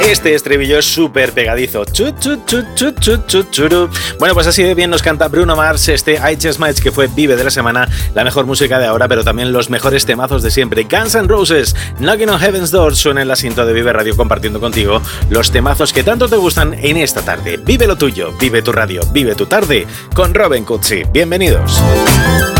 Este estribillo es súper pegadizo. Bueno, pues así de bien nos canta Bruno Mars este I Just Might, que fue Vive de la semana, la mejor música de ahora, pero también los mejores temazos de siempre. Guns N' Roses, Knocking on Heaven's Door, suena en la cinta de Vive Radio, compartiendo contigo los temazos que tanto te gustan en esta tarde. Vive lo tuyo, vive tu radio, vive tu tarde con Robin Cutsi. Bienvenidos.